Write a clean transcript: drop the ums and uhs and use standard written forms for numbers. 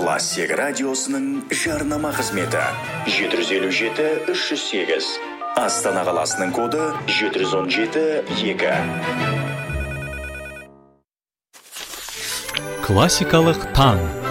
Классик радиосының жарнама қызметі 757-308. Астана қаласының коды 717-2. Классикалық таң.